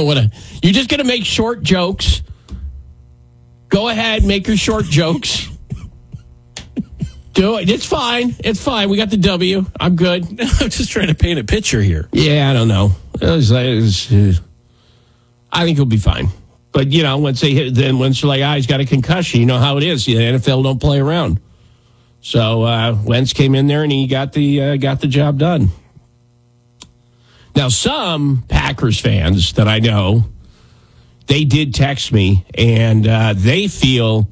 don't want to. You're just going to make short jokes. Go ahead, make your short jokes. Do it. It's fine. It's fine. We got the W. I'm good. I'm just trying to paint a picture here. Yeah, I don't know. I think he'll be fine. But, once they hit, then once you're like, he's got a concussion, you know how it is. The NFL don't play around. So Wentz came in there and he got the job done. Now, some Packers fans that I know, they did text me, and they feel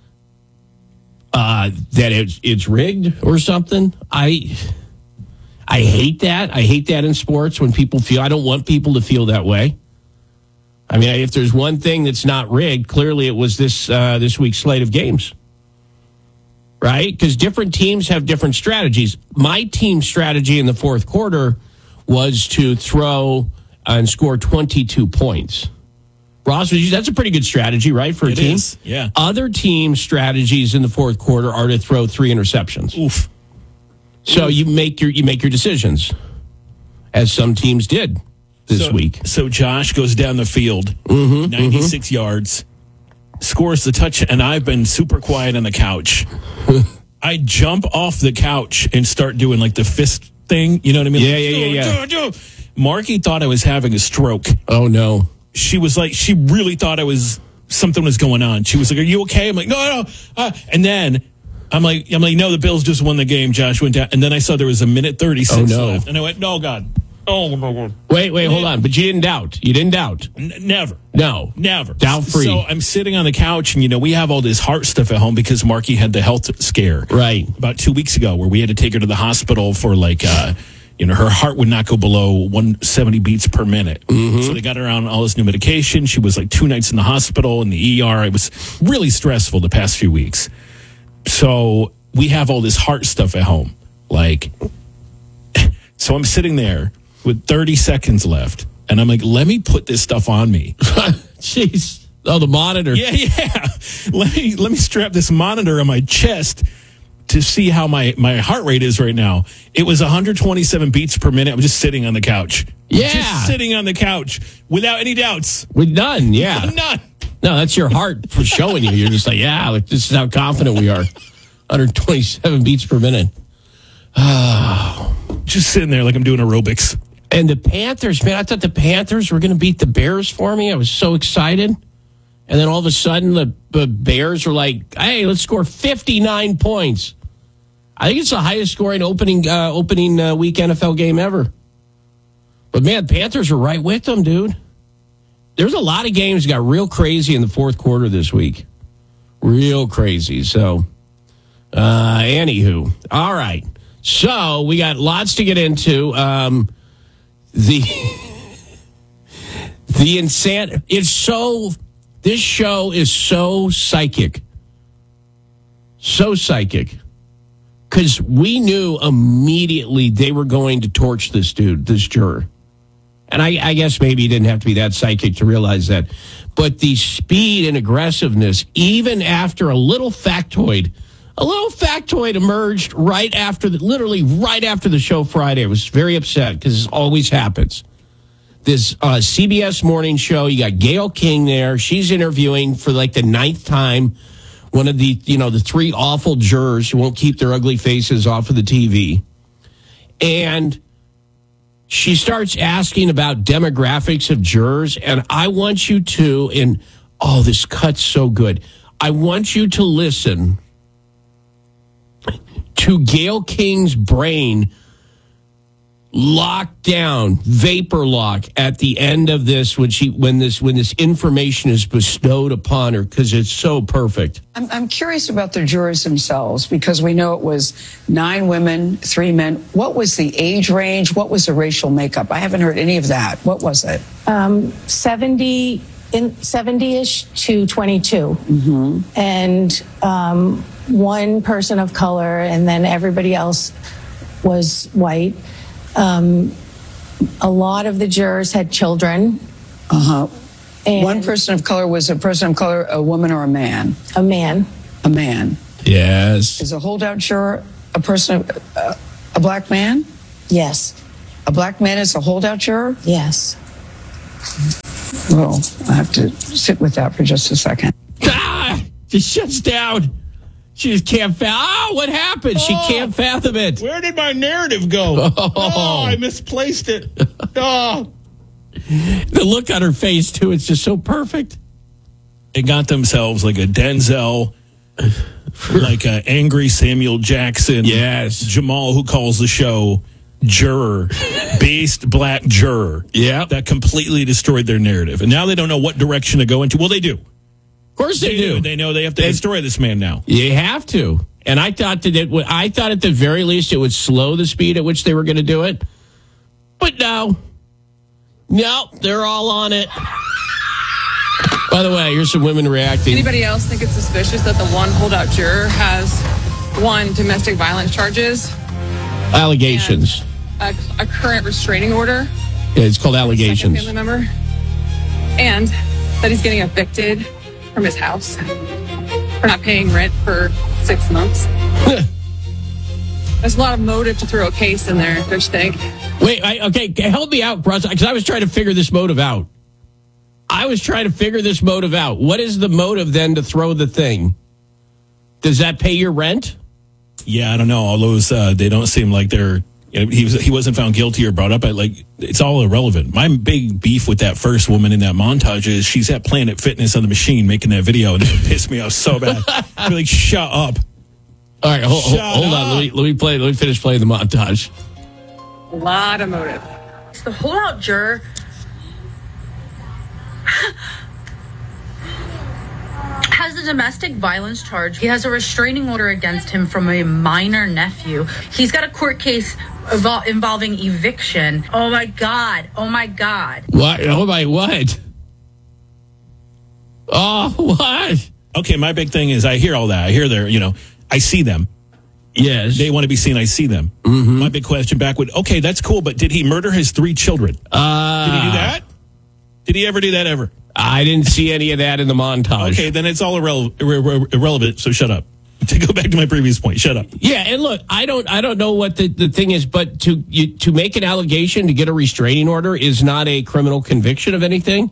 that it's rigged or something. I hate that. I hate that in sports when people feel. I don't want people to feel that way. I mean, if there's one thing that's not rigged, clearly it was this week's slate of games, right? Because different teams have different strategies. My team's strategy in the fourth quarter was to throw and score 22 points. Ross, that's a pretty good strategy, right, for a team? Is, yeah. Other team strategies in the fourth quarter are to throw 3 interceptions. Oof. So you make your decisions, as some teams did this week. So Josh goes down the field, 96 yards, scores the touch, and I've been super quiet on the couch. I jump off the couch and start doing like the fist thing. You know what I mean? Yeah. Marky thought I was having a stroke. Oh, no. She was like, she really thought something was going on. She was like, "Are you okay?" I'm like, "No." And then I'm like, no, the Bills just won the game. Josh went down. And then I saw there was a minute 36 left. And I went, "No, God. Oh, my God." Wait, hold on. But you didn't doubt. You didn't doubt. Never. No. Never. Doubt free. So I'm sitting on the couch, and, we have all this heart stuff at home because Marky had the health scare. Right. About 2 weeks ago, where we had to take her to the hospital for her heart would not go below 170 beats per minute. Mm-hmm. So they got her on all this new medication. She was like 2 nights in the hospital in the ER. It was really stressful the past few weeks. So we have all this heart stuff at home. So I'm sitting there with 30 seconds left, and I'm like, let me put this stuff on me. Jeez. Oh, the monitor. Yeah. Let me strap this monitor on my chest to see how my heart rate is right now. It was 127 beats per minute. I'm just sitting on the couch. Yeah. Just sitting on the couch without any doubts. With none, yeah. None. No, that's your heart for showing you. You're just like, this is how confident we are. 127 beats per minute. Just sitting there like I'm doing aerobics. And the Panthers, man, I thought the Panthers were going to beat the Bears for me. I was so excited. And then all of a sudden, the Bears were like, "Hey, let's score 59 points." I think it's the highest scoring opening week NFL game ever. But, man, Panthers are right with them, dude. There's a lot of games that got real crazy in the fourth quarter this week. Real crazy. So, anywho. All right. So, we got lots to get into. The insanity. This show is so psychic. So psychic. Because we knew immediately they were going to torch this juror. And I guess maybe you didn't have to be that psychic to realize that. But the speed and aggressiveness, even after a little factoid emerged literally right after the show Friday. I was very upset because this always happens. This CBS morning show, you got Gayle King there. She's interviewing for like the 9th time one of the 3 awful jurors who won't keep their ugly faces off of the TV. And she starts asking about demographics of jurors. And I want you to, this cut's so good. I want you to listen to Gayle King's brain locked down, vapor lock at the end of this when this information is bestowed upon her, because it's so perfect. I'm curious about the jurors themselves, because we know it was 9 women, 3 men. What was the age range? What was the racial makeup? I haven't heard any of that. What was it? 70-ish to 22. Mm-hmm. And 1 person of color, and then everybody else was white. A lot of the jurors had children. Uh-huh. And 1 person of color was a person of color, a woman or a man? A man. A man. Yes. Is a holdout juror a person, a black man? Yes. A black man is a holdout juror? Yes. Well, I have to sit with that for just a second. Just shuts down. She just can't fathom. Oh, what happened? She can't fathom it. Where did my narrative go? Oh, I misplaced it. Oh. The look on her face, too, it's just so perfect. They got themselves like a Denzel, like a angry Samuel Jackson. Yes. Jamal, who calls the show juror, based black juror. Yeah. That completely destroyed their narrative. And now they don't know what direction to go into. Well, they do. Of course they do. They know they have to destroy this man now. You have to. And I thought that I thought at the very least it would slow the speed at which they were going to do it. But no. No, they're all on it. By the way, here's some women reacting. Anybody else think it's suspicious that the one holdout juror has one domestic violence charges? Allegations. A current restraining order? Yeah, it's called allegations. Second family member. And that he's getting evicted from his house for not paying rent for 6 months. There's a lot of motive to throw a case in there, don't you think? Wait, okay, help me out, Russ, because I was trying to figure this motive out. What is the motive then to throw the thing? Does that pay your rent? Yeah, I don't know. All those, they don't seem like they're, he wasn't found guilty or brought up. It's all irrelevant. My big beef with that first woman in that montage is she's at Planet Fitness on the machine making that video, and it pissed me off so bad. I'd be like, shut up. All right, hold on. Let me finish playing the montage. A lot of motive. The holdout juror has a domestic violence charge. He has a restraining order against him from a minor nephew. He's got a court case involving eviction. Oh my God. What? Oh my what? Oh, what? Okay, my big thing is I hear all that. I hear I see them. Yes. They want to be seen. I see them. Mm-hmm. My big question back would, okay, that's cool, but did he murder his 3 children? Did he do that? Did he ever do that ever? I didn't see any of that in the montage. Okay, then it's all irrelevant, so shut up. To go back to my previous point, shut up. Yeah, and look, I don't know what the thing is, but to make an allegation to get a restraining order is not a criminal conviction of anything.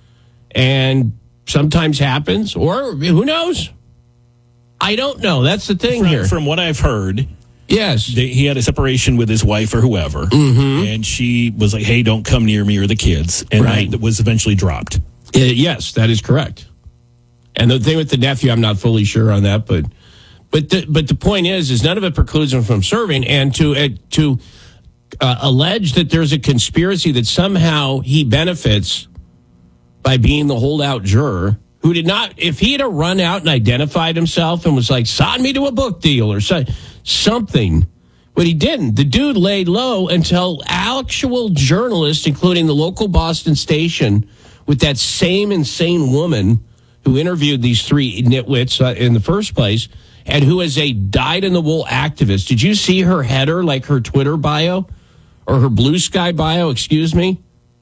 And sometimes happens, or who knows? I don't know. That's the thing here. From what I've heard, yes, he had a separation with his wife or whoever, and she was like, "Hey, don't come near me or the kids," and that was eventually dropped. Yes, that is correct. And the thing with the nephew, I'm not fully sure on that, but the point is none of it precludes him from serving, and to allege that there's a conspiracy that somehow he benefits by being the holdout juror. Who did not, if he had run out and identified himself and was like, sign me to a book deal or something, but he didn't. The dude laid low until actual journalists, including the local Boston station, with that same insane woman who interviewed these 3 nitwits in the first place, and who is a dyed-in-the-wool activist. Did you see her header, like her Twitter bio? Or her Blue Sky bio, excuse me?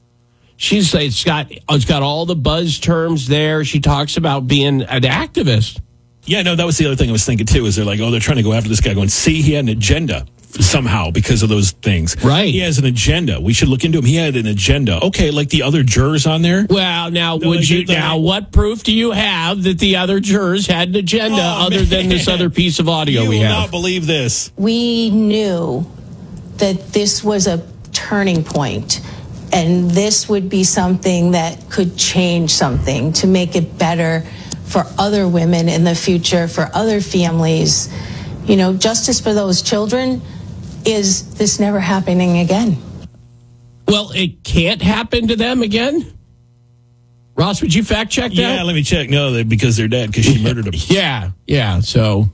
It's got all the buzz terms there. She talks about being an activist. Yeah, no, that was the other thing I was thinking too. Is they're like, they're trying to go after this guy. Going, see, he had an agenda somehow because of those things. Right, he has an agenda. We should look into him. He had an agenda. Okay, like the other jurors on there. Well, now what proof do you have that the other jurors had an agenda other than this other piece of audio we have? You will not believe this. We knew that this was a turning point. And this would be something that could change something to make it better for other women in the future, for other families. Justice for those children. Is this never happening again? Well, it can't happen to them again? Ross, would you fact check that? Yeah, let me check. No, because they're dead because she murdered them. Yeah. So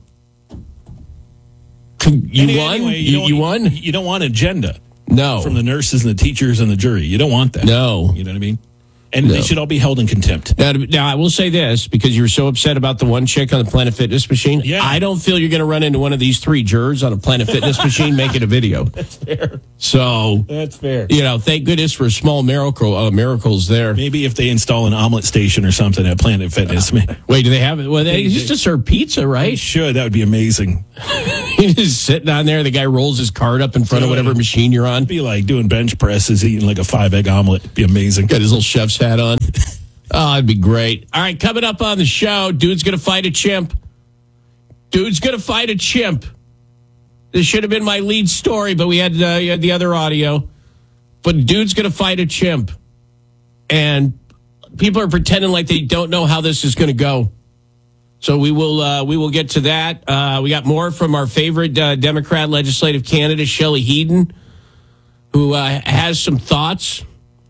you won? You won? You don't want agenda. No. From the nurses and the teachers and the jury. You don't want that. No. You know what I mean? And they should all be held in contempt. Now, I will say this, because you were so upset about the one chick on the Planet Fitness machine. Yeah. I don't feel you're going to run into one of these 3 jurors on a Planet Fitness machine making a video. That's fair. So, that's fair. Thank goodness for small miracles there. Maybe if they install an omelet station or something at Planet Fitness. Wait, do they have it? Well, they used to serve pizza, right? They should. That would be amazing. You're just sitting on there. The guy rolls his cart up in front of whatever machine you're on. It'd be like doing bench presses, eating like a 5-egg omelet. It'd be amazing. Got his little chef's hat on. Oh, it'd be great. All right, coming up on the show, dude's going to fight a chimp. Dude's going to fight a chimp. This should have been my lead story, but we had the other audio. But dude's going to fight a chimp. And people are pretending like they don't know how this is going to go. So we will get to that. We got more from our favorite Democrat legislative candidate, Shelley Heaton, who has some thoughts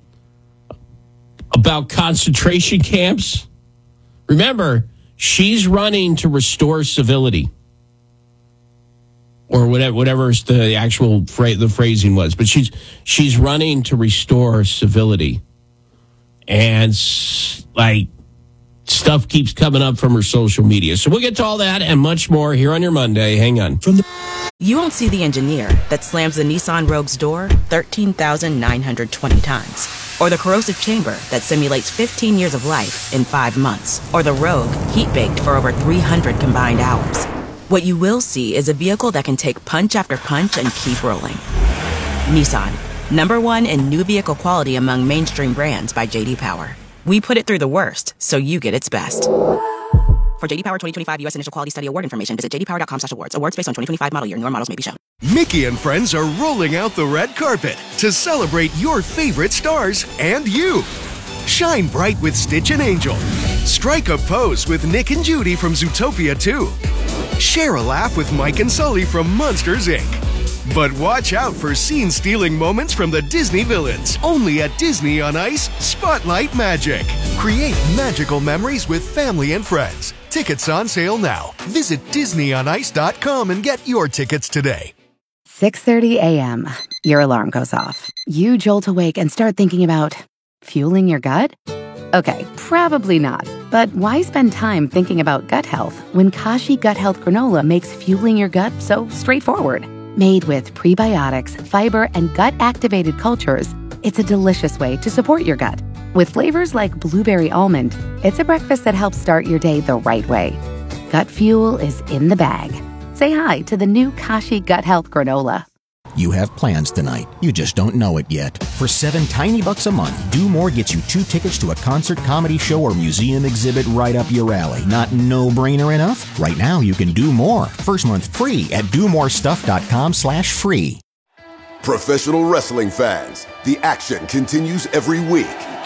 about concentration camps. Remember, she's running to restore civility, or whatever the actual the phrasing was. But she's running to restore civility, and like stuff keeps coming up from her social media. So we'll get to all that and much more here on your Monday. Hang on. You won't see the engineer that slams the Nissan Rogue's door 13,920 times. Or the corrosive chamber that simulates 15 years of life in 5 months. Or the Rogue heat-baked for over 300 combined hours. What you will see is a vehicle that can take punch after punch and keep rolling. Nissan, #1 in new vehicle quality among mainstream brands by J.D. Power. We put it through the worst, so you get its best. For J.D. Power 2025 U.S. Initial Quality Study Award information, visit jdpower.com/awards. Awards based on 2025 model year. Newer models may be shown. Mickey and friends are rolling out the red carpet to celebrate your favorite stars and you. Shine bright with Stitch and Angel. Strike a pose with Nick and Judy from Zootopia 2. Share a laugh with Mike and Sully from Monsters, Inc. But watch out for scene-stealing moments from the Disney villains. Only at Disney on Ice, Spotlight Magic. Create magical memories with family and friends. Tickets on sale now. Visit DisneyOnIce.com and get your tickets today. 6:30 a.m. Your alarm goes off. You jolt awake and start thinking about fueling your gut? Okay, probably not. But why spend time thinking about gut health when Kashi Gut Health Granola makes fueling your gut so straightforward? Made with prebiotics, fiber, and gut-activated cultures, it's a delicious way to support your gut. With flavors like blueberry almond, it's a breakfast that helps start your day the right way. Gut fuel is in the bag. Say hi to the new Kashi Gut Health Granola. You have plans tonight. You just don't know it yet. For $7 tiny bucks a month, Do More gets you 2 tickets to a concert, comedy show, or museum exhibit right up your alley. Not no-brainer enough? Right now, you can do more. First month free at domorestuff.com/free. Professional wrestling fans, the action continues every week.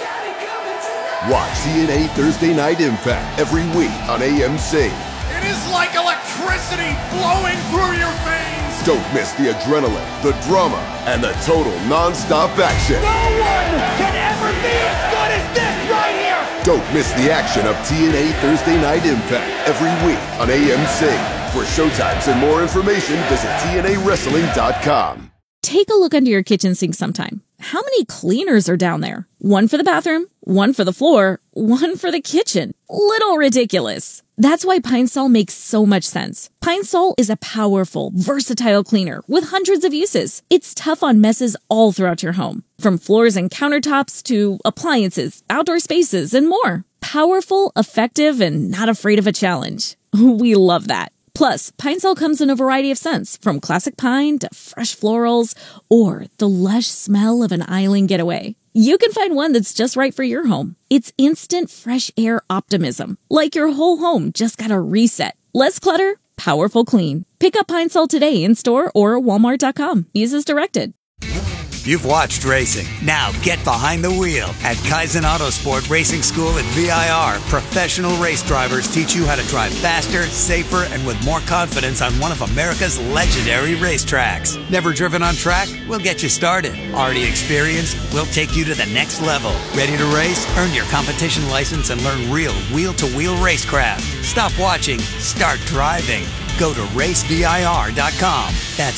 Watch TNA Thursday Night Impact every week on AMC. It is like electricity flowing through your veins. Don't miss the adrenaline, the drama, and the total non-stop action. No one can ever be as good as this right here. Don't miss the action of TNA Thursday Night Impact every week on AMC. For showtimes and more information, visit TNAWrestling.com. Take a look under your kitchen sink sometime. How many cleaners are down there? One for the bathroom, one for the floor, one for the kitchen. Little ridiculous. That's why Pine Sol makes so much sense. Pine Sol is a powerful, versatile cleaner with hundreds of uses. It's tough on messes all throughout your home, from floors and countertops to appliances, outdoor spaces, and more. Powerful, effective, and not afraid of a challenge. We love that. Plus, Pine Sol comes in a variety of scents, from classic pine to fresh florals, or the lush smell of an island getaway. You can find one that's just right for your home. It's instant fresh air optimism, like your whole home just got a reset. Less clutter, powerful clean. Pick up Pine Sol today in store or Walmart.com. Use as directed. You've watched racing. Now get behind the wheel. At Kaizen Autosport Racing School at VIR, professional race drivers teach you how to drive faster, safer, and with more confidence on one of America's legendary racetracks. Never driven on track? We'll get you started. Already experienced? We'll take you to the next level. Ready to race? Earn your competition license and learn real wheel-to-wheel racecraft. Stop watching. Start driving. Go to racevir.com. That's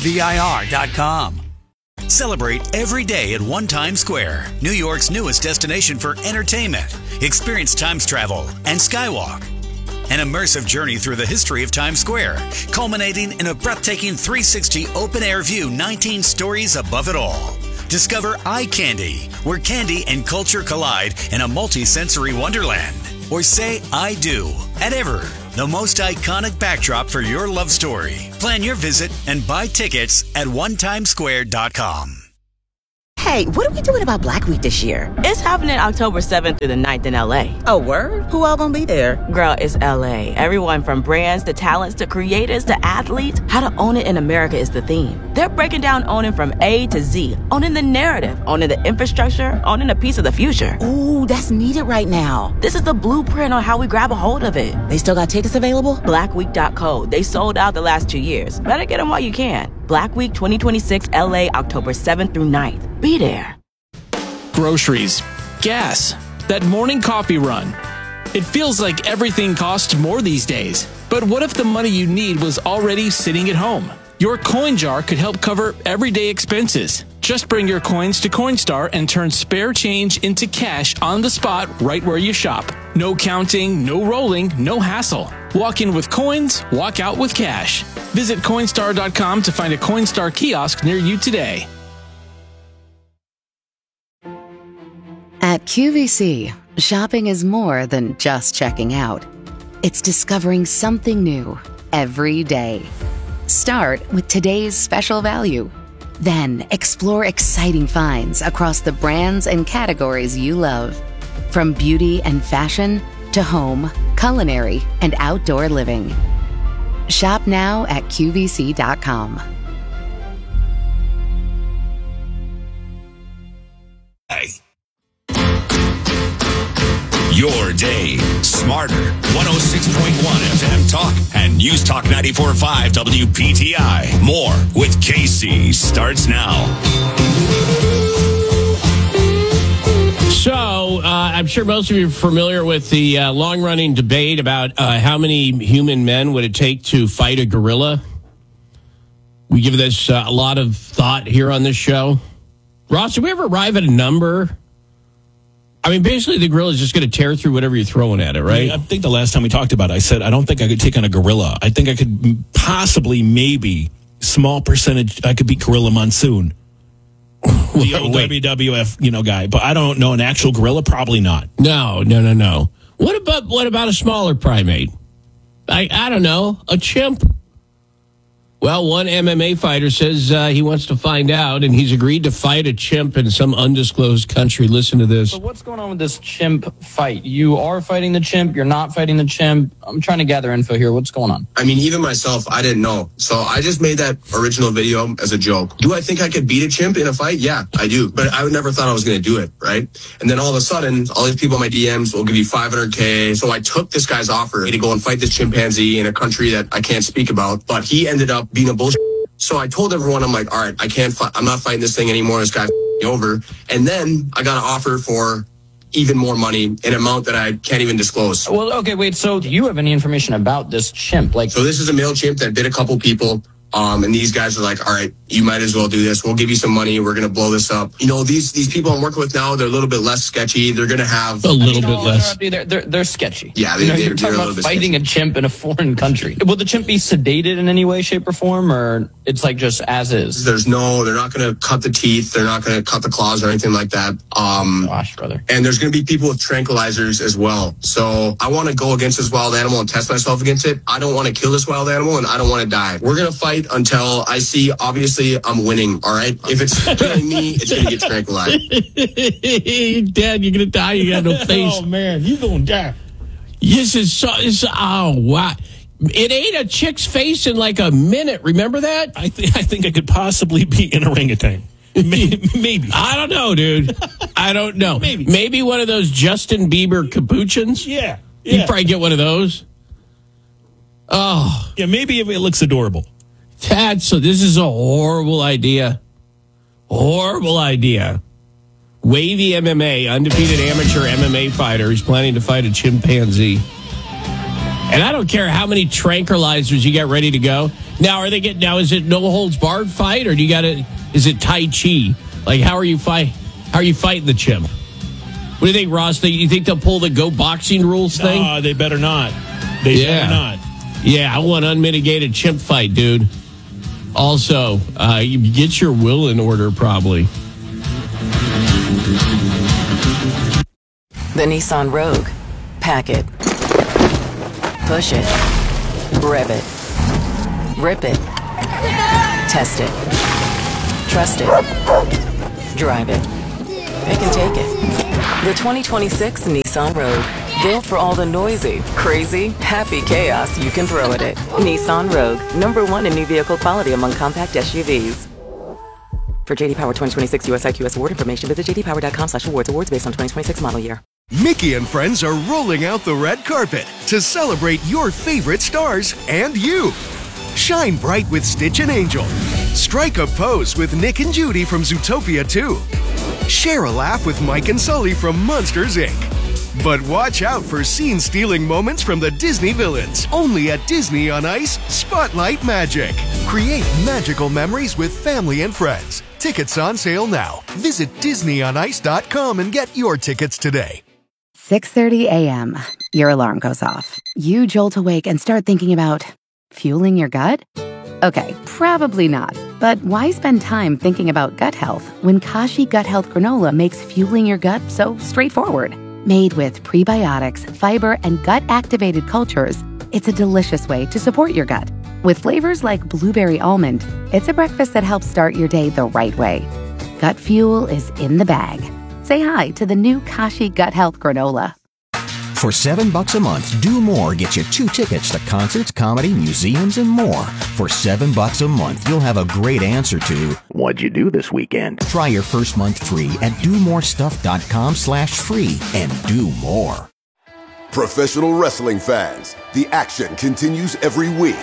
racevir.com. Celebrate every day at One Times Square, New York's newest destination for entertainment. Experience Times travel and Skywalk, an immersive journey through the history of Times Square, culminating in a breathtaking 360 open-air view 19 stories above it all. Discover Eye Candy, where candy and culture collide in a multi-sensory wonderland. Or say I do at Ever, the most iconic backdrop for your love story. Plan your visit and buy tickets at onetimesquare.com. Hey, what are we doing about Black Week this year? It's happening October 7th through the 9th in LA. Oh, word? Who all gonna be there? Girl, it's LA. Everyone from brands to talents to creators to athletes. How to own it in America is the theme. They're breaking down owning from A to Z, owning the narrative, owning the infrastructure, owning a piece of the future. Ooh, that's needed right now. This is the blueprint on how we grab a hold of it. They still got tickets available? Blackweek.co. They sold out the last 2 years. Better get them while you can. Black Week 2026 LA, October 7th through 9th. Be there. Groceries, gas, that morning coffee run. It feels like everything costs more these days. But what if the money you need was already sitting at home? Your coin jar could help cover everyday expenses. Just bring your coins to Coinstar and turn spare change into cash on the spot right where you shop. No counting, no rolling, no hassle. Walk in with coins, walk out with cash. Visit Coinstar.com to find a Coinstar kiosk near you today. At QVC, shopping is more than just checking out. It's discovering something new every day. Start with today's special value. Then explore exciting finds across the brands and categories you love. From beauty and fashion to home, culinary, and outdoor living. Shop now at QVC.com. Your day smarter. 106.1 FM Talk and News Talk 94.5 WPTI. More with Casey starts now. So, I'm sure most of you are familiar with the long-running debate about how many human men would it take to fight a gorilla. We give this a lot of thought here on this show. Ross, did we ever arrive at a number? I mean, basically, the gorilla is just going to tear through whatever you're throwing at it, right? I think the last time we talked about it, I said, I don't think I could take on a gorilla. I think I could possibly, maybe, small percentage, I could beat Gorilla Monsoon. The old WWF, guy. But I don't know an actual gorilla, probably not. No. What about a smaller primate? I don't know, a chimp. Well, one MMA fighter says he wants to find out, and he's agreed to fight a chimp in some undisclosed country. Listen to this. So what's going on with this chimp fight? You are fighting the chimp. You're not fighting the chimp. I'm trying to gather info here. What's going on? I mean, even myself, I didn't know. So I just made that original video as a joke. Do I think I could beat a chimp in a fight? Yeah, I do. But I never thought I was going to do it, right? And then all of a sudden, all these people in my DMs will give you $500K. So I took this guy's offer to go and fight this chimpanzee in a country that I can't speak about. But he ended up being a bullshit. So I told everyone, I'm like, all right, I'm not fighting this thing anymore. This guy me over. And then I got an offer for even more money, an amount that I can't even disclose. Well, okay, wait. So do you have any information about this chimp? So this is a male chimp that bit a couple people. And these guys are like, all right, you might as well do this. We'll give you some money. We're going to blow this up. These people I'm working with now, they're a little bit less sketchy. They're going to have a little bit less. They're sketchy. Yeah, you're talking about fighting a chimp in a foreign country. Will the chimp be sedated in any way, shape, or form, or it's like just as is? They're not going to cut the teeth. They're not going to cut the claws or anything like that. Gosh, brother. And there's going to be people with tranquilizers as well. So I want to go against this wild animal and test myself against it. I don't want to kill this wild animal, and I don't want to die. We're going to fight until I see, obviously, I'm winning, all right? If it's killing me, it's going to get tranquilized. Dad, you're going to die. You got no face. Oh, man, you're going to die. Oh, wow. It ate a chick's face in like a minute. Remember that? I think I could possibly be an orangutan. Maybe. I don't know, dude. I don't know. Maybe one of those Justin Bieber capuchins. Yeah. You'd probably get one of those. Oh. Yeah, maybe if it looks adorable. So this is a horrible idea. Horrible idea. Wavy MMA, undefeated amateur MMA fighter, is planning to fight a chimpanzee. And I don't care how many tranquilizers you get ready to go. Now, is it no holds barred fight, or is it Tai Chi? Like, how are you fighting the chimp? What do you think, Ross? You think they'll pull the go boxing rules thing? They better not. Better not. Yeah, I want unmitigated chimp fight, dude. Also, you get your will in order, probably. The Nissan Rogue. Pack it. Push it. Rev it. Rip it. Test it. Trust it. Drive it. They can take it. The 2026 Nissan Rogue. Built for all the noisy, crazy, happy chaos you can throw at it. Nissan Rogue. #1 in new vehicle quality among compact SUVs. For JD Power 2026 US IQS award information, visit jdpower.com/awards. Awards based on 2026 model year. Mickey and friends are rolling out the red carpet to celebrate your favorite stars and you. Shine bright with Stitch and Angel. Strike a pose with Nick and Judy from Zootopia 2. Share a laugh with Mike and Sully from Monsters, Inc. But watch out for scene-stealing moments from the Disney villains. Only at Disney on Ice Spotlight Magic. Create magical memories with family and friends. Tickets on sale now. Visit DisneyOnIce.com and get your tickets today. 6:30 a.m. Your alarm goes off. You jolt awake and start thinking about fueling your gut? Okay, probably not. But why spend time thinking about gut health when Kashi Gut Health Granola makes fueling your gut so straightforward? Made with prebiotics, fiber, and gut-activated cultures, it's a delicious way to support your gut. With flavors like blueberry almond, it's a breakfast that helps start your day the right way. Gut fuel is in the bag. Say hi to the new Kashi Gut Health Granola. For $7 a month, Do More gets you 2 tickets to concerts, comedy, museums, and more. For $7 a month, you'll have a great answer to, what'd you do this weekend? Try your first month free at domorestuff.com/free and do more. Professional wrestling fans, the action continues every week.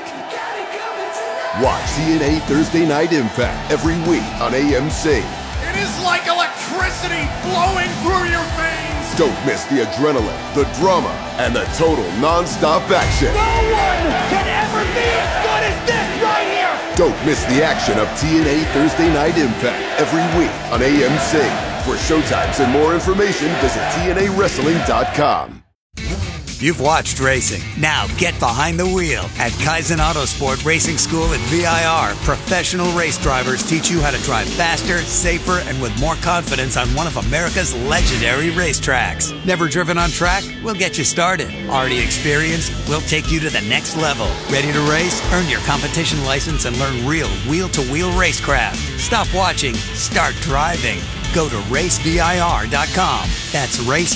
Watch TNA Thursday Night Impact every week on AMC. It is like electricity flowing through your veins. Don't miss the adrenaline, the drama, and the total non-stop action. No one can ever be as good as this right here. Don't miss the action of TNA Thursday Night Impact every week on AMC. For showtimes and more information, visit TNAWrestling.com. You've watched racing. Now get behind the wheel. At Kaizen Autosport Racing School at VIR, professional race drivers teach you how to drive faster, safer, and with more confidence on one of America's legendary racetracks. Never driven on track? We'll get you started. Already experienced? We'll take you to the next level. Ready to race? Earn your competition license and learn real wheel-to-wheel racecraft. Stop watching. Start driving. Go to racevir.com. That's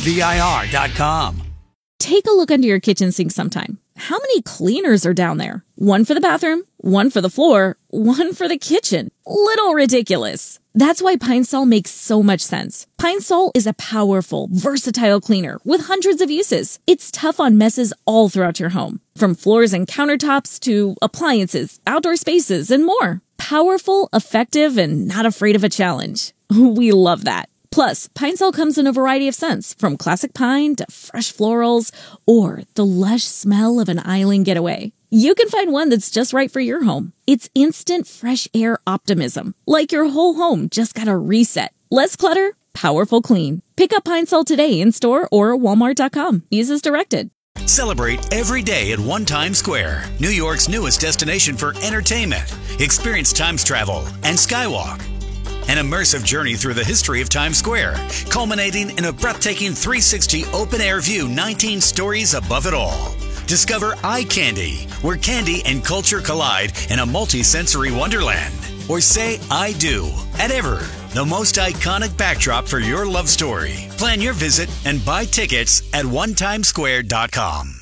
racevir.com. Take a look under your kitchen sink sometime. How many cleaners are down there? One for the bathroom, one for the floor, one for the kitchen. Little ridiculous. That's why Pine Sol makes so much sense. Pine Sol is a powerful, versatile cleaner with hundreds of uses. It's tough on messes all throughout your home, from floors and countertops to appliances, outdoor spaces, and more. Powerful, effective, and not afraid of a challenge. We love that. Plus, Pine Sol comes in a variety of scents, from classic pine to fresh florals, or the lush smell of an island getaway. You can find one that's just right for your home. It's instant fresh air optimism, like your whole home just got a reset. Less clutter, powerful clean. Pick up Pine Sol today in store or walmart.com. Use as directed. Celebrate every day at One Times Square, New York's newest destination for entertainment. Experience Times travel and Skywalk. An immersive journey through the history of Times Square, culminating in a breathtaking 360 open-air view 19 stories above it all. Discover Eye Candy, where candy and culture collide in a multi-sensory wonderland. Or say I do at Ever, the most iconic backdrop for your love story. Plan your visit and buy tickets at onetimesquare.com.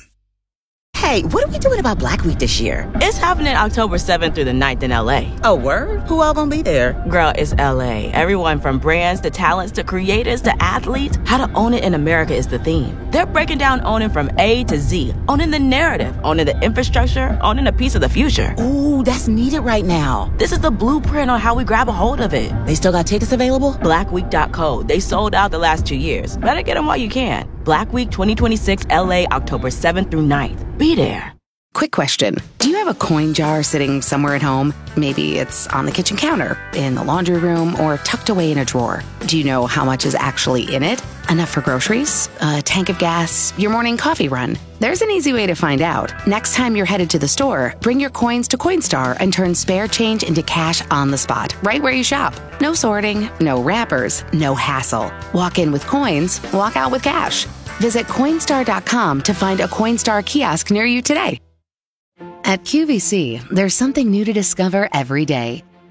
Hey, what are we doing about Black Week this year? It's happening October 7th through the 9th in LA. Oh, word? Who all gonna be there? Girl, it's LA. Everyone from brands to talents to creators to athletes. How to own it in America is the theme. They're breaking down owning from A to Z. Owning the narrative, owning the infrastructure, owning a piece of the future. Ooh, that's needed right now. This is the blueprint on how we grab a hold of it. They still got tickets available? Blackweek.co. They sold out the last 2 years. Better get them while you can. Black Week 2026 LA, October 7th through 9th. Be there. Quick question. Do you have a coin jar sitting somewhere at home? Maybe it's on the kitchen counter, in the laundry room, or tucked away in a drawer. Do you know how much is actually in it? Enough for groceries? A tank of gas? Your morning coffee run? There's an easy way to find out. Next time you're headed to the store, bring your coins to Coinstar and turn spare change into cash on the spot, right where you shop. No sorting, no wrappers, no hassle. Walk in with coins, walk out with cash. Visit Coinstar.com to find a Coinstar kiosk near you today. At QVC, there's something new to discover every day.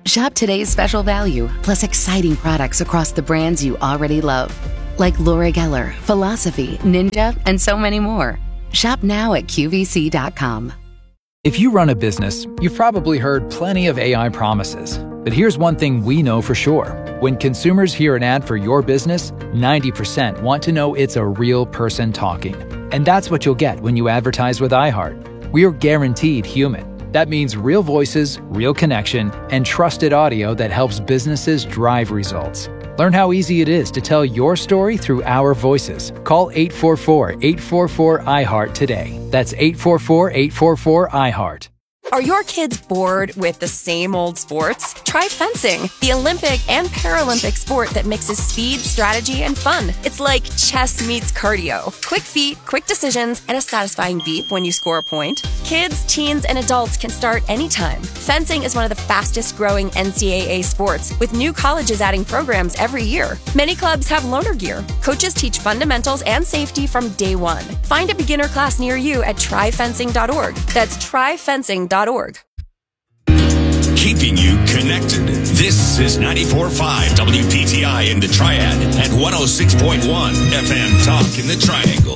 Shop today's special value, plus exciting products across the brands you already love. Like Laura Geller, Philosophy, Ninja, and so many more. Shop now at QVC.com. If you run a business, you've probably heard plenty of AI promises. But here's one thing we know for sure. When consumers hear an ad for your business, 90% want to know it's a real person talking. And that's what you'll get when you advertise with iHeart. We are guaranteed human. That means real voices, real connection, and trusted audio that helps businesses drive results. Learn how easy it is to tell your story through our voices. Call 844-844-iHeart today. That's 844-844-iHeart. Are your kids bored with the same old sports? Try fencing, the Olympic and Paralympic sport that mixes speed, strategy, and fun. It's like chess meets cardio. Quick feet, quick decisions, and a satisfying beep when you score a point. Kids, teens, and adults can start anytime. Fencing is one of the fastest growing NCAA sports, with new colleges adding programs every year. Many clubs have loaner gear. Coaches teach fundamentals and safety from day one. Find a beginner class near you at tryfencing.org. That's tryfencing.org. Keeping you connected. This is 94.5 WPTI in the Triad and 106.1 FM Talk in the Triangle.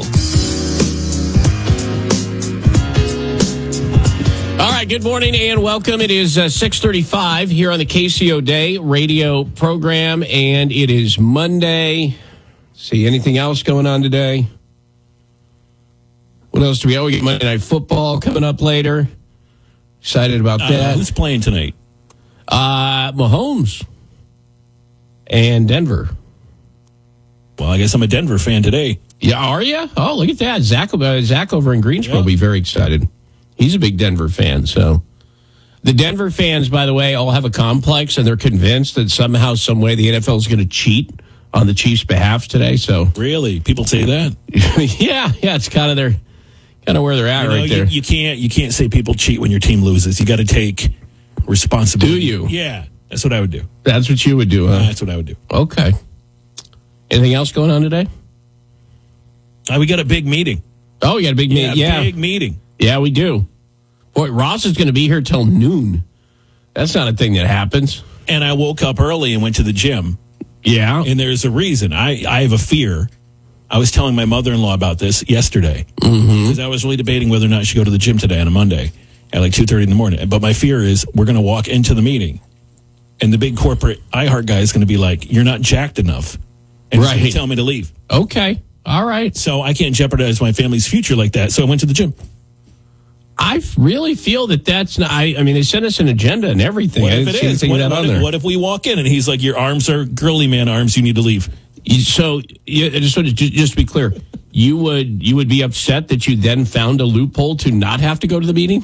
All right, good morning and welcome. It is 6:35 here on the KCO Day radio program, and it is Monday. See, anything else going on today? What else do we have? We get Monday Night Football coming up later. Excited about that. Who's playing tonight? Mahomes and Denver. Well, I guess I'm a Denver fan today. Yeah, are you? Oh, look at that. Zach over in Greensboro will be very excited. He's a big Denver fan. So the Denver fans, by the way, all have a complex, and they're convinced that somehow, some way, the NFL is going to cheat on the Chiefs' behalf today. So really, people say that? yeah, it's kind of where they're at right there. You can't say people cheat when your team loses. You got to take responsibility. Do you? Yeah, that's what I would do. That's what you would do, huh? That's what I would do. Okay. Anything else going on today? We got a big meeting. Oh, you got a big meeting. Yeah, big meeting. Yeah, we do. Boy, Ross is going to be here till noon. That's not a thing that happens. And I woke up early and went to the gym. Yeah. And there's a reason. I have a fear. I was telling my mother-in-law about this yesterday because I was really debating whether or not I should go to the gym today on a Monday at like 2:30 in the morning. But my fear is we're going to walk into the meeting and the big corporate iHeart guy is going to be like, "You're not jacked enough," and he's going to tell me to leave. Okay, all right. So I can't jeopardize my family's future like that. So I went to the gym. I really feel that's not. I mean, they sent us an agenda and everything. What if it is? What if we walk in and he's like, "Your arms are girly man arms. You need to leave." So, just to be clear, you would be upset that you then found a loophole to not have to go to the meeting?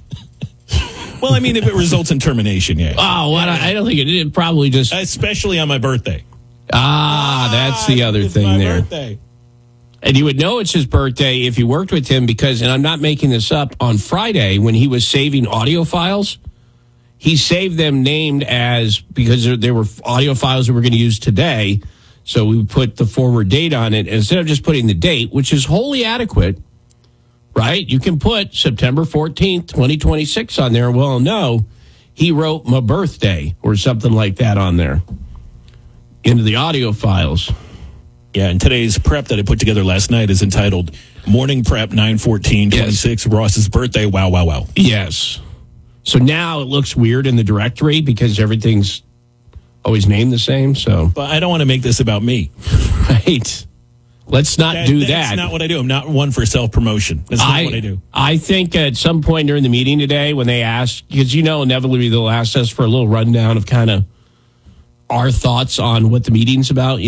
Well, I mean, if it results in termination, yeah. Oh, well, I don't think it probably just... Especially on my birthday. That's the other thing there. Birthday. And you would know it's his birthday if you worked with him because, and I'm not making this up, on Friday when he was saving audio files, he saved them named as, because there were audio files that we're going to use today, so we put the forward date on it instead of just putting the date, which is wholly adequate, right? You can put September 14th, 2026 on there. Well, no, he wrote my birthday or something like that on there into the audio files. Yeah, and today's prep that I put together last night is entitled Morning Prep 9/14/26, Ross's birthday. Wow, wow, wow. Yes. So now it looks weird in the directory because everything's always named the same. So, but I don't want to make this about me. Right. Let's not do that. That's not what I do. I'm not one for self-promotion. That's not what I do. I think at some point during the meeting today when they ask, because inevitably they'll ask us for a little rundown of kind of our thoughts on what the meeting's about,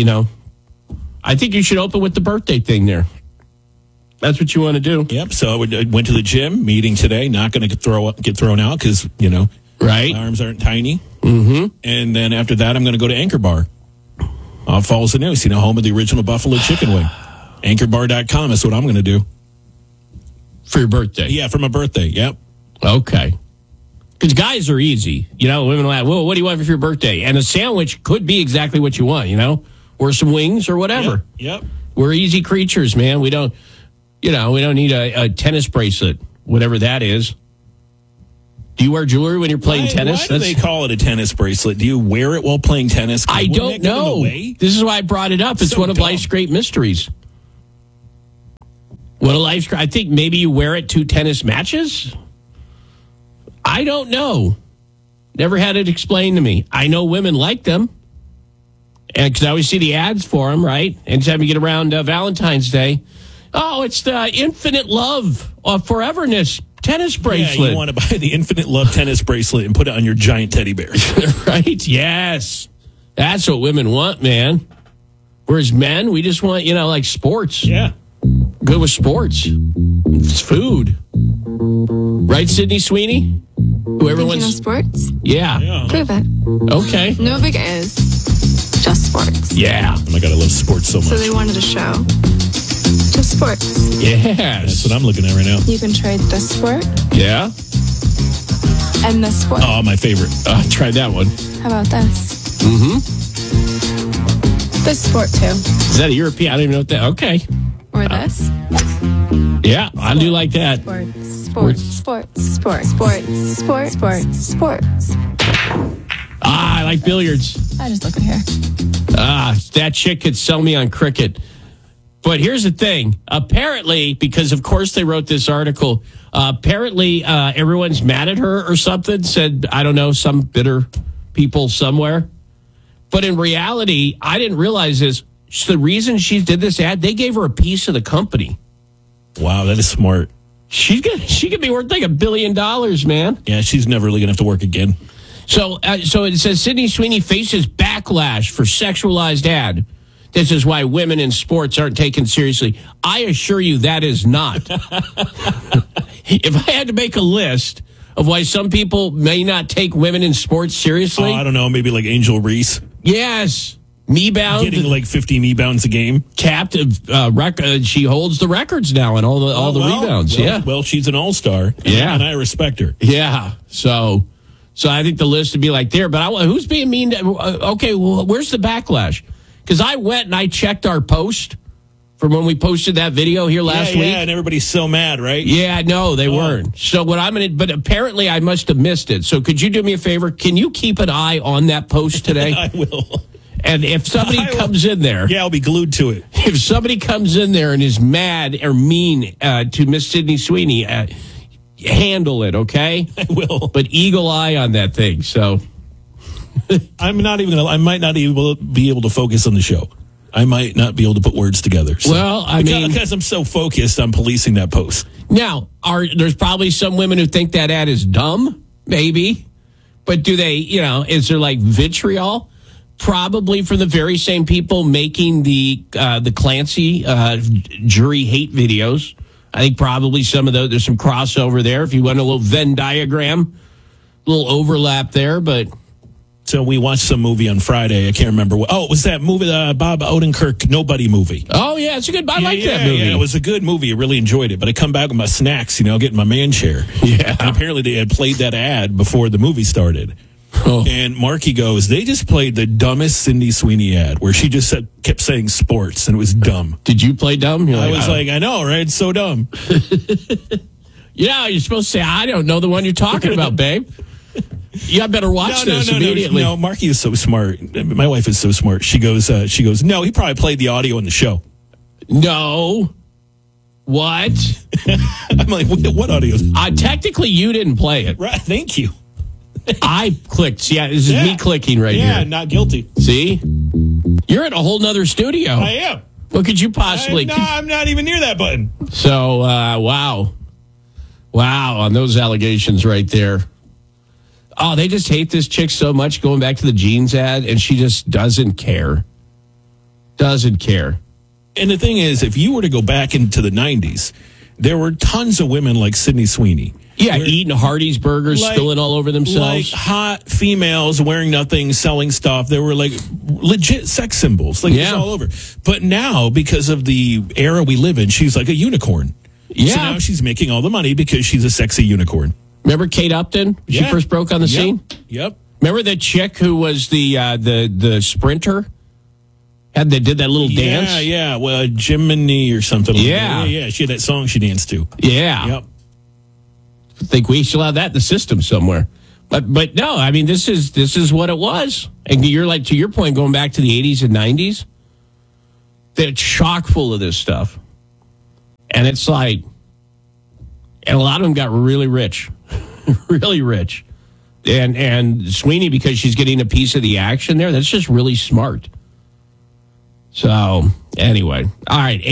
I think you should open with the birthday thing there. That's what you want to do. Yep. So I went to the gym, meeting today, not going to get thrown out because, right. My arms aren't tiny. Mm-hmm. And then after that, I'm going to go to Anchor Bar. Falls the News, home of the original Buffalo Chicken Wing. AnchorBar.com is what I'm going to do. For your birthday? Yeah, for my birthday. Yep. Okay. Because guys are easy. Women will ask, well, what do you want for your birthday? And a sandwich could be exactly what you want, or some wings or whatever. Yep. We're easy creatures, man. We don't need a tennis bracelet, whatever that is. Do you wear jewelry when you're playing tennis? Why do they call it a tennis bracelet? Do you wear it while playing tennis? I don't know. This is why I brought it up. It's one of life's great mysteries. I think maybe you wear it to tennis matches? I don't know. Never had it explained to me. I know women like them. And because I always see the ads for them, right? Anytime you get around Valentine's Day. Oh, it's the Infinite Love of Foreverness tennis bracelet. Yeah, you want to buy the Infinite Love tennis bracelet and put it on your giant teddy bear. Right? Yes. That's what women want, man. Whereas men, we just want, like sports. Yeah. Good with sports. It's food. Right, Sydney Sweeney? Thinking of sports? Yeah. Prove it. Okay. No big is. Just sports. Yeah. Oh my God, I love sports so much. So they wanted a show. Just sports. Yes. That's what I'm looking at right now. You can trade this sport Yeah. and this sport. Oh, my favorite. Try that one. How about this? Mm-hmm. This sport too. Is that a European? I don't even know what that. Okay. Or this. Yeah, I do like that. Sports. I like billiards. I just look at here. That chick could sell me on cricket. But here's the thing. Apparently, because of course they wrote this article, apparently everyone's mad at her or something, said, I don't know, some bitter people somewhere. But in reality, I didn't realize this. The reason she did this ad, they gave her a piece of the company. Wow, that is smart. She could be worth like $1 billion, man. Yeah, she's never really going to have to work again. So it says Sydney Sweeney faces backlash for sexualized ad. This is why women in sports aren't taken seriously. I assure you that is not. If I had to make a list of why some people may not take women in sports seriously. Oh, I don't know, maybe like Angel Reese. Yes. Me-bound. Getting like 50 me-bounds a game. Capped, she holds the records now and all the rebounds. Well, she's an all-star. And I respect her. Yeah. So I think the list would be like there. But who's being mean? Okay, well, where's the backlash? Because I went and I checked our post from when we posted that video here last week. Yeah, and everybody's so mad, right? Yeah, no, they weren't. So but apparently I must have missed it. So could you do me a favor? Can you keep an eye on that post today? I will. And if somebody comes in there... Yeah, I'll be glued to it. If somebody comes in there and is mad or mean to Miss Sydney Sweeney, handle it, okay? I will. But eagle eye on that thing, so... I might not even be able to focus on the show. I might not be able to put words together. So. Well, because I'm so focused on policing that post. Now, there's probably some women who think that ad is dumb, maybe. But do they, is there like vitriol? Probably for the very same people making the Clancy jury hate videos. I think probably some of those, there's some crossover there. If you want a little Venn diagram, a little overlap there, but... So we watched some movie on Friday. I can't remember what. Oh, it was that movie, Bob Odenkirk Nobody movie. Oh, yeah, it's a good. I like that movie. Yeah, it was a good movie. I really enjoyed it. But I come back with my snacks, getting my man chair. Yeah. And apparently they had played that ad before the movie started. Oh. And Marky goes, they just played the dumbest Sydney Sweeney ad where she just kept saying sports and it was dumb. Did you play dumb? I was like, I know, right? It's so dumb. Yeah, you're supposed to say, I don't know the one you're talking about, babe. You better watch this immediately. No, Marky is so smart. My wife is so smart. She goes, no, he probably played the audio in the show. No. What? I'm like, what audio? Technically, you didn't play it. Right. Thank you. I clicked. Yeah, this is me clicking right here. Yeah, not guilty. See? You're in a whole nother studio. I am. What could you possibly... I'm not even near that button. So, wow. Wow, on those allegations right there. Oh, they just hate this chick so much, going back to the jeans ad, and she just doesn't care. Doesn't care. And the thing is, if you were to go back into the 90s, there were tons of women like Sydney Sweeney. Yeah, eating Hardee's burgers, spilling all over themselves. Like hot females wearing nothing, selling stuff. There were like legit sex symbols. Like it's all over. But now, because of the era we live in, she's like a unicorn. Yeah. So now she's making all the money because she's a sexy unicorn. Remember Kate Upton? When she first broke on the scene? Yep. Remember that chick who was the sprinter? They did that little dance? Yeah. Well, Jiminy or something. Yeah. Yeah. She had that song she danced to. Yeah. Yep. think we still have that in the system somewhere. But no, I mean, this is what it was. And you're like, to your point, going back to the 80s and 90s, they're chock full of this stuff. And it's like, and a lot of them got really rich, really rich. And Sweeney, because she's getting a piece of the action there, that's just really smart. So, anyway. All right,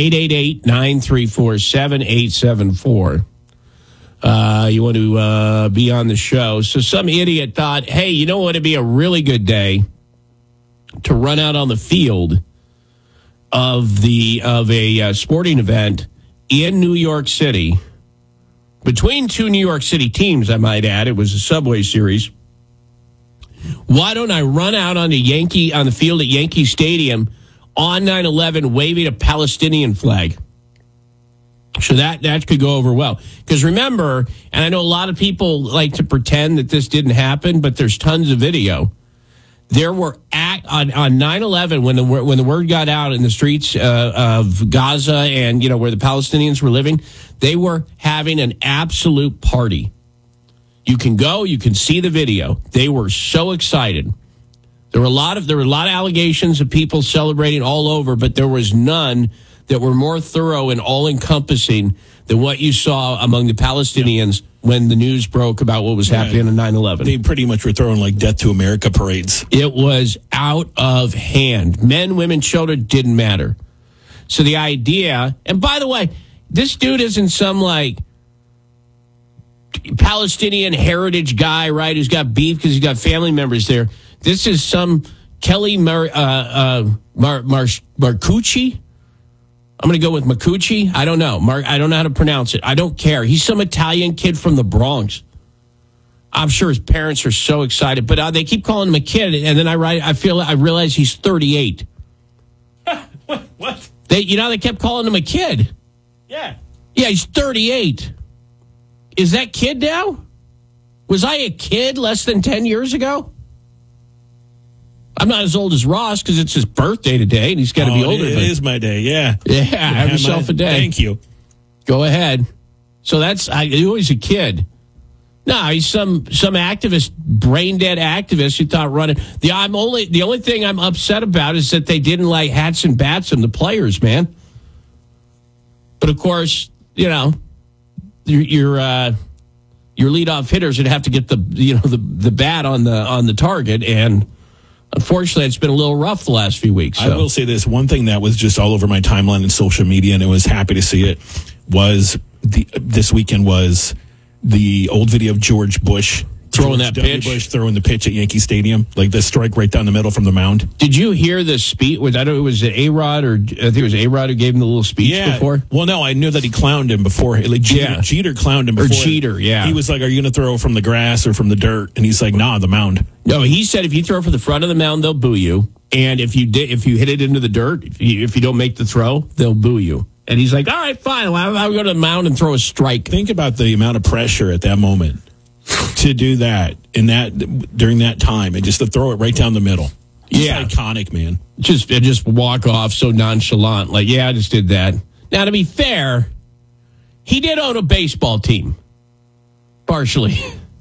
888-934-7874. You want to be on the show. So some idiot thought, hey, you know what would be a really good day to run out on the field of a sporting event in New York City, between two New York City teams, I might add. It was a Subway Series. Why don't I run out on the field at Yankee Stadium on 9/11 waving a Palestinian flag? So that could go over well. Because remember, and I know a lot of people like to pretend that this didn't happen, but there's tons of video. There were on 9/11 when the word got out in the streets of Gaza and where the Palestinians were living, they were having an absolute party. You can go, you can see the video. They were so excited. There were a lot of allegations of people celebrating all over, but there was none that were more thorough and all-encompassing than what you saw among the Palestinians when the news broke about what was happening on 9/11. They pretty much were throwing like Death to America parades. It was out of hand. Men, women, children, didn't matter. So the idea, and by the way, this dude isn't some like Palestinian heritage guy, right, who's got beef because he's got family members there. This is some Kelly Marcucci. I'm going to go with Macucci. I don't know. I don't know how to pronounce it. I don't care. He's some Italian kid from the Bronx. I'm sure his parents are so excited, but they keep calling him a kid. And then I realize he's 38. What? They kept calling him a kid. Yeah. Yeah, he's 38. Is that kid now? Was I a kid less than 10 years ago? I'm not as old as Ross because it's his birthday today, and he's got to be older. It is my day, yeah. Yeah, have yourself a day. Thank you. Go ahead. So he was a kid. No, he's some activist, brain dead activist who thought running. The only thing I'm upset about is that they didn't like hats and bats him, the players, man. But of course, your leadoff hitters would have to get the bat on the target, and unfortunately, it's been a little rough the last few weeks. So. I will say this. One thing that was just all over my timeline and social media, and I was happy to see it, was this weekend was the old video of George Bush throwing that pitch. Bush throwing the pitch at Yankee Stadium, like the strike right down the middle from the mound. Did you hear the speech? I don't know, was it A-Rod or I think it was A-Rod who gave him the little speech before? Well, no, I knew that he clowned him before. Like Jeter clowned him before. Or Jeter, yeah. He was like, "Are you going to throw from the grass or from the dirt?" And he's like, "Nah, the mound." No, he said if you throw from the front of the mound, they'll boo you. And if you hit it into the dirt, if you don't make the throw, they'll boo you. And he's like, all right, fine. Well, I'll go to the mound and throw a strike. Think about the amount of pressure at that moment to do that during that time and just to throw it right down the middle. It's iconic, man. Just walk off so nonchalant. Like, yeah, I just did that. Now, to be fair, he did own a baseball team, partially.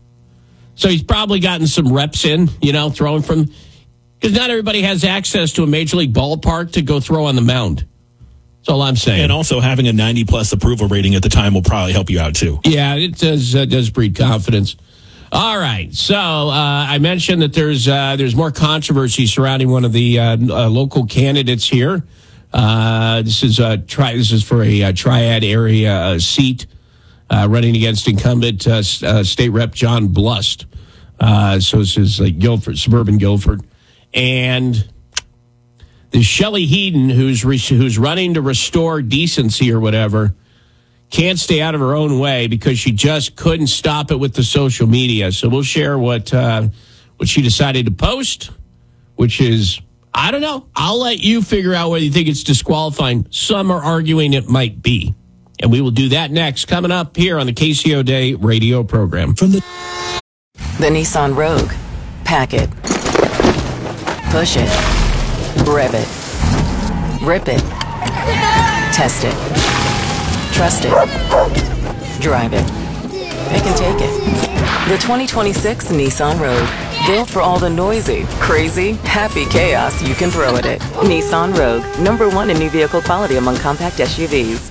So he's probably gotten some reps in, throwing from, because not everybody has access to a major league ballpark to go throw on the mound. That's all I'm saying. And also having a 90+ approval rating at the time will probably help you out too. Yeah, it does breed confidence. All right, so I mentioned that there's more controversy surrounding one of the local candidates here. This is for a Triad area seat running against incumbent state rep John Blust. So this is like Guilford, suburban Guilford, and the Shelley Heaton, who's running to restore decency or whatever, can't stay out of her own way because she just couldn't stop it with the social media. So we'll share what she decided to post, which is, I don't know. I'll let you figure out whether you think it's disqualifying. Some are arguing it might be. And we will do that next, coming up here on the KCO Day radio program. The Nissan Rogue. Pack it. Push it. Rev it. Rip it. Test it. Trust it. Drive it. They can take it. The 2026 Nissan Rogue. Built for all the noisy, crazy, happy chaos you can throw at it. Nissan Rogue. #1 in new vehicle quality among compact SUVs.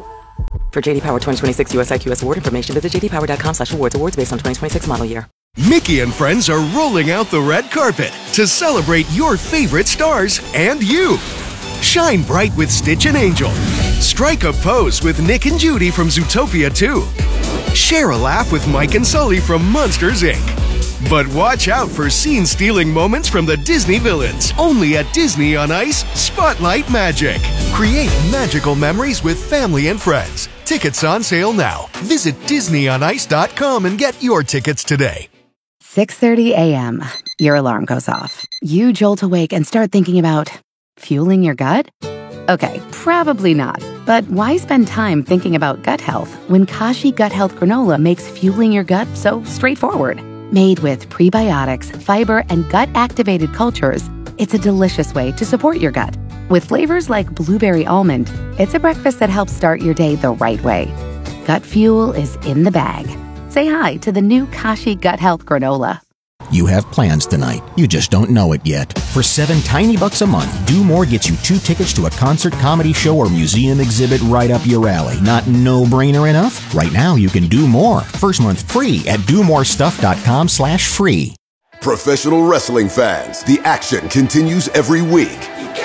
For JD Power 2026 US IQS award information, visit jdpower.com/awards. Awards based on 2026 model year. Mickey and friends are rolling out the red carpet to celebrate your favorite stars and you. Shine bright with Stitch and Angel. Strike a pose with Nick and Judy from Zootopia 2. Share a laugh with Mike and Sully from Monsters, Inc. But watch out for scene-stealing moments from the Disney villains. Only at Disney on Ice Spotlight Magic. Create magical memories with family and friends. Tickets on sale now. Visit DisneyOnIce.com and get your tickets today. 6:30 a.m. Your alarm goes off. You jolt awake and start thinking about fueling your gut? Okay, probably not. But why spend time thinking about gut health when Kashi Gut Health Granola makes fueling your gut so straightforward? Made with prebiotics, fiber, and gut-activated cultures, it's a delicious way to support your gut. With flavors like blueberry almond, it's a breakfast that helps start your day the right way. Gut fuel is in the bag. Say hi to the new Kashi Gut Health Granola. You have plans tonight. You just don't know it yet. For $7 a month, Do More gets you 2 tickets to a concert, comedy show, or museum exhibit right up your alley. Not no-brainer enough? Right now, you can do more. First month free at domorestuff.com/free. Professional wrestling fans, the action continues every week.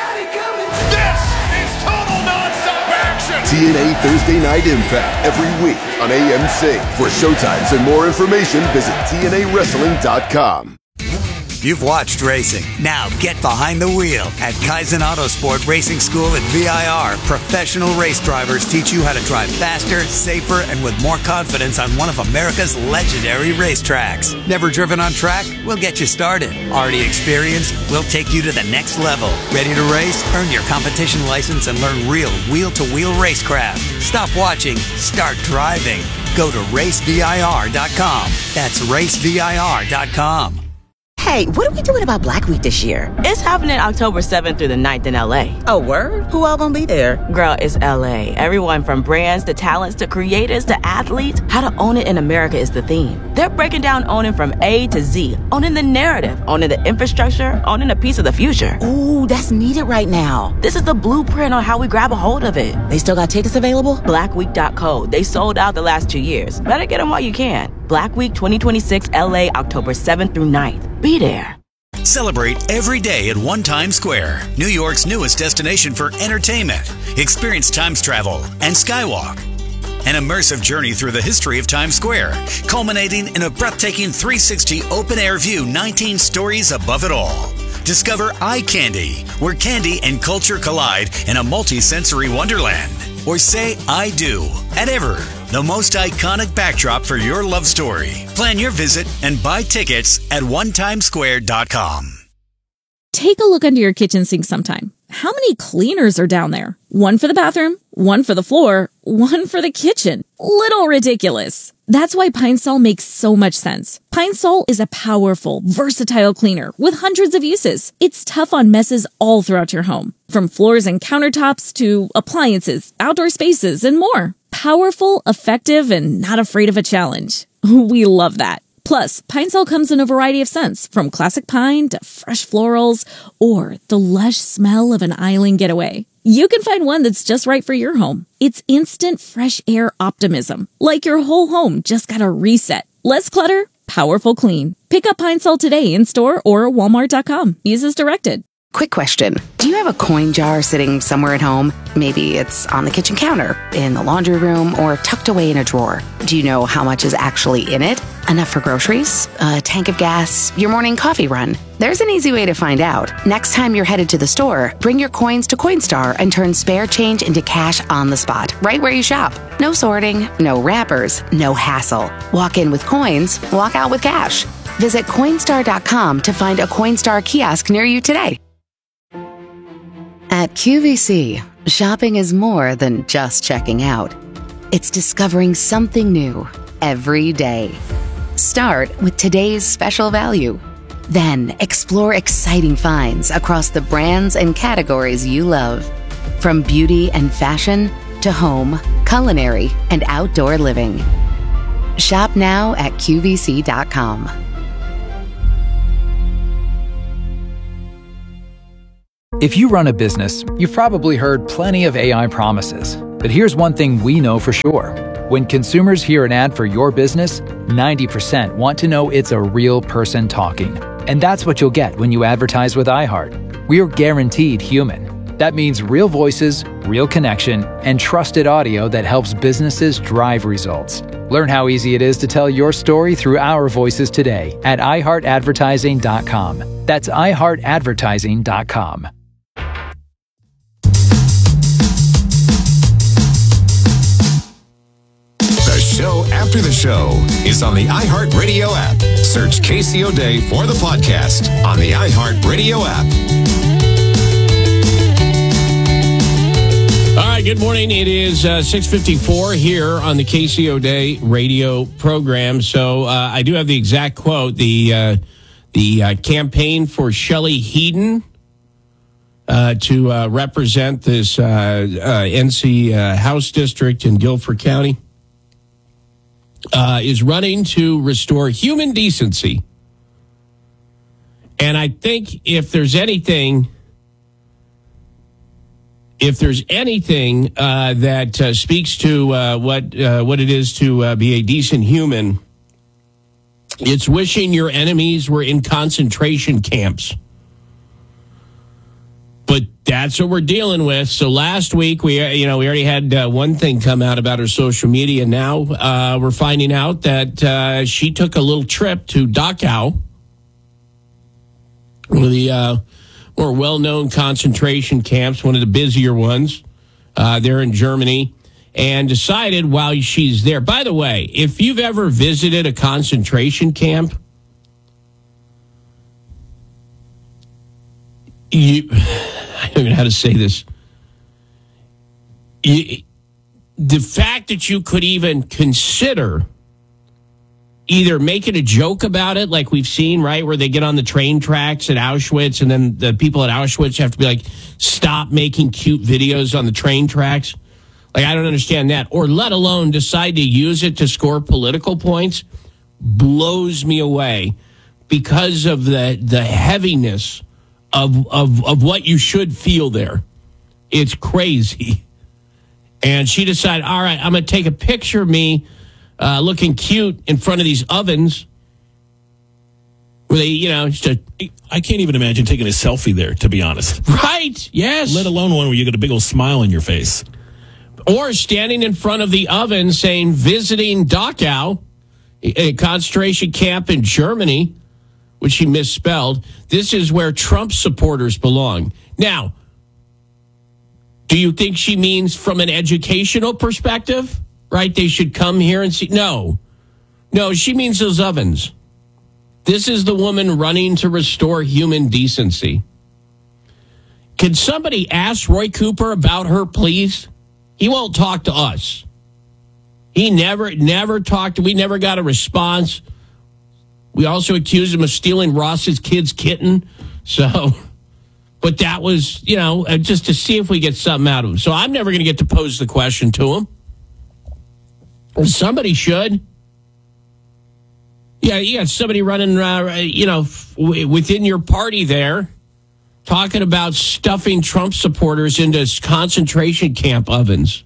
This is total non-stop action! TNA Thursday Night Impact every week on AMC. For showtimes and more information, visit TNAWrestling.com. You've watched racing. Now get behind the wheel. At Kaizen Autosport Racing School at VIR, professional race drivers teach you how to drive faster, safer, and with more confidence on one of America's legendary racetracks. Never driven on track? We'll get you started. Already experienced? We'll take you to the next level. Ready to race? Earn your competition license and learn real wheel-to-wheel racecraft. Stop watching. Start driving. Go to racevir.com. That's racevir.com. Hey, what are we doing about Black Week this year? It's happening October 7th through the 9th in LA. Oh, word? Who all gonna be there? Girl, it's LA. Everyone from brands to talents to creators to athletes. How to own it in America is the theme. They're breaking down owning from A to Z. Owning the narrative, owning the infrastructure, owning a piece of the future. Ooh, that's needed right now. This is the blueprint on how we grab a hold of it. They still got tickets available? Blackweek.co. They sold out the last 2 years. Better get them while you can. Black Week 2026 LA, October 7th through 9th. Be there. Celebrate every day at One Times Square, New York's newest destination for entertainment. Experience Times travel and Skywalk. An immersive journey through the history of Times Square, culminating in a breathtaking 360 open-air view 19 stories above it all. Discover Eye Candy, where candy and culture collide in a multi-sensory wonderland. Or say I do at Ever, the most iconic backdrop for your love story. Plan your visit and buy tickets at onetimesquare.com. Take a look under your kitchen sink sometime. How many cleaners are down there? One for the bathroom, one for the floor, one for the kitchen. Little ridiculous. That's why Pine Sol makes so much sense. Pine Sol is a powerful, versatile cleaner with hundreds of uses. It's tough on messes all throughout your home, from floors and countertops to appliances, outdoor spaces, and more. Powerful, effective, and not afraid of a challenge. We love that. Plus, Pine Sol comes in a variety of scents, from classic pine to fresh florals, or the lush smell of an island getaway. You can find one that's just right for your home. It's instant fresh air optimism, like your whole home just got a reset. Less clutter, powerful clean. Pick up Pine Sol today in store or walmart.com. Use as directed. Quick question. Do you have a coin jar sitting somewhere at home? Maybe it's on the kitchen counter, in the laundry room, or tucked away in a drawer. Do you know how much is actually in it? Enough for groceries? A tank of gas? Your morning coffee run? There's an easy way to find out. Next time you're headed to the store, bring your coins to Coinstar and turn spare change into cash on the spot, right where you shop. No sorting, no wrappers, no hassle. Walk in with coins, walk out with cash. Visit Coinstar.com to find a Coinstar kiosk near you today. At QVC, shopping is more than just checking out. It's discovering something new every day. Start with today's special value. Then explore exciting finds across the brands and categories you love. From beauty and fashion to home, culinary, and outdoor living. Shop now at QVC.com. If you run a business, you've probably heard plenty of AI promises. But here's one thing we know for sure. When consumers hear an ad for your business, 90% want to know it's a real person talking. And that's what you'll get when you advertise with iHeart. We're guaranteed human. That means real voices, real connection, and trusted audio that helps businesses drive results. Learn how easy it is to tell your story through our voices today at iHeartAdvertising.com. That's iHeartAdvertising.com. The show after the show is on the iHeartRadio app. Search Casey O'Day for the podcast on the iHeartRadio app. All right, good morning. It is 6:54 here on the Casey O'Day radio program. So I do have the exact quote. The campaign for Shelley Heaton to represent this NC House district in Guilford County is running to restore human decency. And I think if there's anything that speaks to what it is to be a decent human, it's wishing your enemies were in concentration camps. But that's what we're dealing with. So last week we already had one thing come out about her social media. Now we're finding out that she took a little trip to Dachau, one of the more well-known concentration camps, one of the busier ones there in Germany, and decided while she's there. By the way, if you've ever visited a concentration camp, I don't know how to say this. The fact that you could even consider either making a joke about it, like we've seen, right, where they get on the train tracks at Auschwitz, and then the people at Auschwitz have to be like, stop making cute videos on the train tracks. Like, I don't understand that. Or let alone decide to use it to score political points, blows me away because of the heaviness of what you should feel there. It's crazy. And she decided, all right, I'm going to take a picture of me looking cute in front of these ovens. Where they, I can't even imagine taking a selfie there, to be honest. Right, yes. Let alone one where you got a big old smile on your face. Or standing in front of the oven saying, visiting Dachau, a concentration camp in Germany, which she misspelled. This is where Trump supporters belong. Now, do you think she means from an educational perspective? Right? They should come here and see. No, she means those ovens. This is the woman running to restore human decency. Can somebody ask Roy Cooper about her, please? He won't talk to us. He never talked. We never got a response. We also accused him of stealing Ross's kid's kitten. So, but that was, just to see if we get something out of him. So I'm never going to get to pose the question to him. Or somebody should. Yeah, you got somebody running, within your party there, talking about stuffing Trump supporters into concentration camp ovens.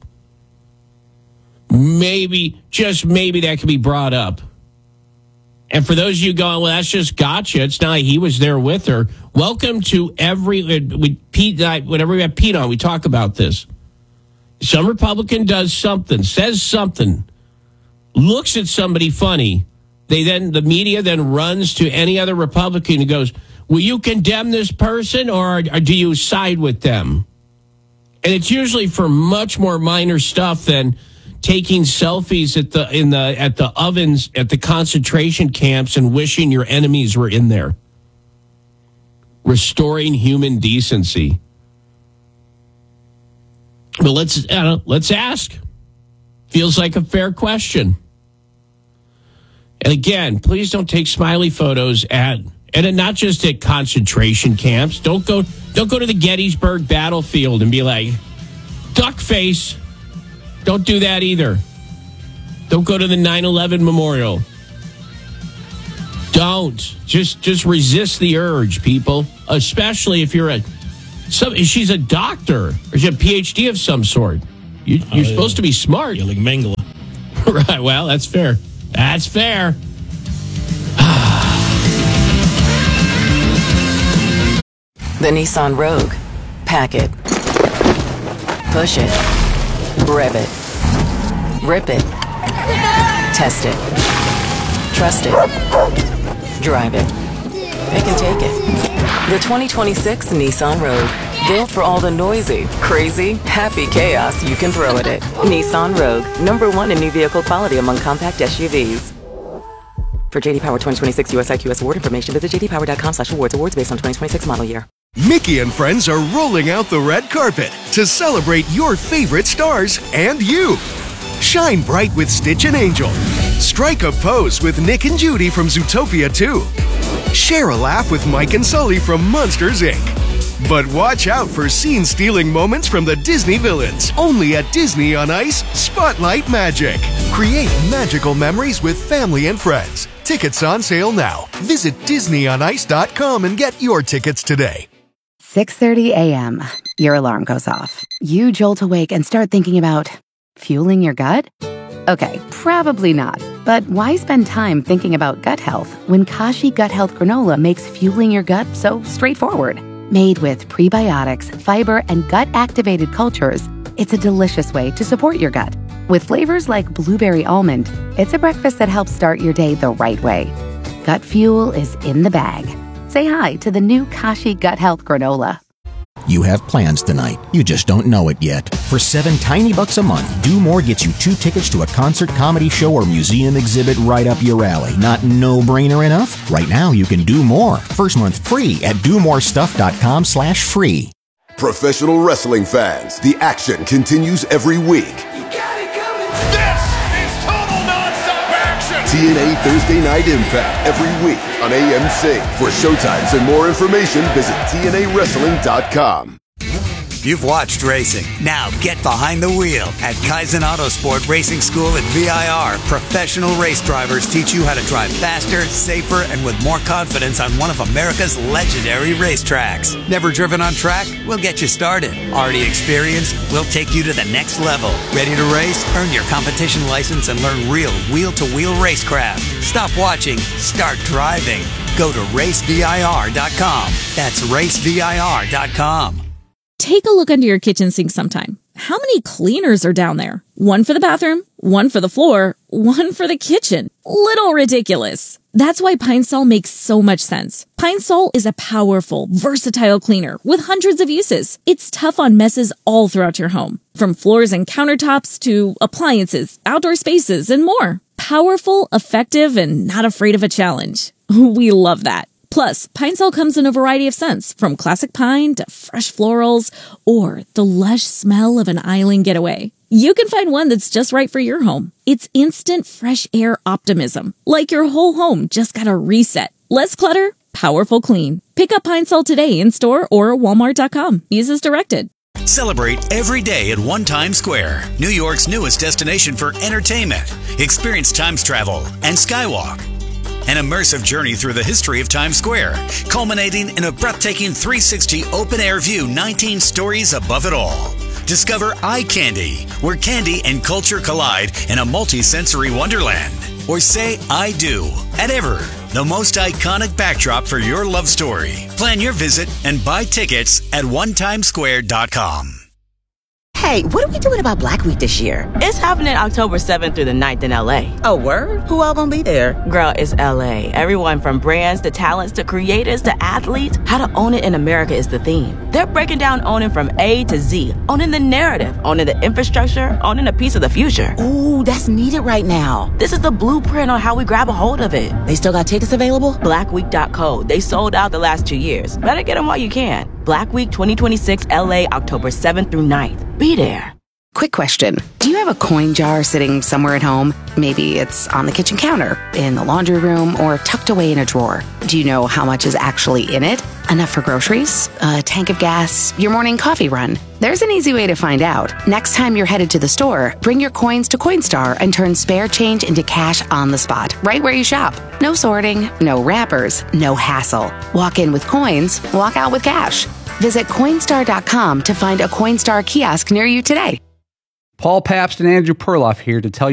Maybe, just maybe that could be brought up. And for those of you going, well, that's just gotcha. It's not like he was there with her. Welcome to whenever we have Pete on, we talk about this. Some Republican does something, says something, looks at somebody funny. The media then runs to any other Republican and goes, will you condemn this person or do you side with them? And it's usually for much more minor stuff than taking selfies at the ovens at the concentration camps and wishing your enemies were in there. Restoring human decency. But let's ask. Feels like a fair question. And again, please don't take smiley photos and not just at concentration camps. Don't go to the Gettysburg battlefield and be like, duck face. Don't do that either. Don't go to the 9/11 memorial. Don't. Just resist the urge, people. Especially if you're she's a doctor or she's a PhD of some sort. You're supposed to be smart. Yeah, like Mengele. Right. Well, that's fair. That's fair. The Nissan Rogue. Pack it. Push it. Rev it. Rip it. Test it. Trust it. Drive it. Pick and take it. The 2026 Nissan Rogue. Built for all the noisy, crazy, happy chaos you can throw at it. Nissan Rogue. #1 in new vehicle quality among compact SUVs. For JD Power 2026 US IQS award information, visit jdpower.com/awards. Awards based on 2026 model year. Mickey and friends are rolling out the red carpet to celebrate your favorite stars and you. Shine bright with Stitch and Angel. Strike a pose with Nick and Judy from Zootopia 2. Share a laugh with Mike and Sully from Monsters, Inc. But watch out for scene-stealing moments from the Disney villains. Only at Disney on Ice Spotlight Magic. Create magical memories with family and friends. Tickets on sale now. Visit DisneyOnIce.com and get your tickets today. 6:30 a.m. Your alarm goes off. You jolt awake and start thinking about fueling your gut? Okay, probably not. But why spend time thinking about gut health when Kashi Gut Health Granola makes fueling your gut so straightforward? Made with prebiotics, fiber, and gut-activated cultures, it's a delicious way to support your gut. With flavors like blueberry almond, it's a breakfast that helps start your day the right way. Gut fuel is in the bag. Say hi to the new Kashi Gut Health Granola. You have plans tonight. You just don't know it yet. For $7 tiny bucks a month, Do More gets you 2 tickets to a concert, comedy show, or museum exhibit right up your alley. Not no-brainer enough? Right now, you can do more. First month free at domorestuff.com/free. Professional wrestling fans, the action continues every week. This is total non-stop action. TNA Thursday Night Impact every week on AMC. For showtimes and more information, visit TNAWrestling.com. You've watched racing. Now get behind the wheel. At Kaizen Autosport Racing School at VIR, professional race drivers teach you how to drive faster, safer, and with more confidence on one of America's legendary racetracks. Never driven on track? We'll get you started. Already experienced? We'll take you to the next level. Ready to race? Earn your competition license and learn real wheel-to-wheel racecraft. Stop watching. Start driving. Go to racevir.com. That's racevir.com. Take a look under your kitchen sink sometime. How many cleaners are down there? One for the bathroom, one for the floor, one for the kitchen. Little ridiculous. That's why Pine Sol makes so much sense. Pine Sol is a powerful, versatile cleaner with hundreds of uses. It's tough on messes all throughout your home, from floors and countertops to appliances, outdoor spaces, and more. Powerful, effective, and not afraid of a challenge. We love that. Plus, Pine Sol comes in a variety of scents, from classic pine to fresh florals or the lush smell of an island getaway. You can find one that's just right for your home. It's instant fresh air optimism, like your whole home just got a reset. Less clutter, powerful clean. Pick up Pine Sol today in store or walmart.com. Use as directed. Celebrate every day at One Times Square, New York's newest destination for entertainment. Experience Times travel and Skywalk. An immersive journey through the history of Times Square, culminating in a breathtaking 360 open-air view 19 stories above it all. Discover Eye Candy, where candy and culture collide in a multi-sensory wonderland. Or say I do at Ever, the most iconic backdrop for your love story. Plan your visit and buy tickets at onetimesquare.com. Hey, what are we doing about Black Week this year? It's happening October 7th through the 9th in LA. Oh, word? Who all gonna be there? Girl, it's LA. Everyone from brands to talents to creators to athletes. How to own it in America is the theme. They're breaking down owning from A to Z. Owning the narrative, owning the infrastructure, owning a piece of the future. Ooh, that's needed right now. This is the blueprint on how we grab a hold of it. They still got tickets available? Blackweek.co. They sold out the last 2 years. Better get them while you can. Black Week 2026 LA, October 7th through 9th. Be there. Quick question. Do you have a coin jar sitting somewhere at home? Maybe it's on the kitchen counter, in the laundry room, or tucked away in a drawer. Do you know how much is actually in it? Enough for groceries, a tank of gas, your morning coffee run? There's an easy way to find out. Next time you're headed to the store, bring your coins to Coinstar and turn spare change into cash on the spot, right where you shop. No sorting, no wrappers, no hassle. Walk in with coins, walk out with cash. Visit Coinstar.com to find a Coinstar kiosk near you today. Paul Pabst and Andrew Perloff here to tell you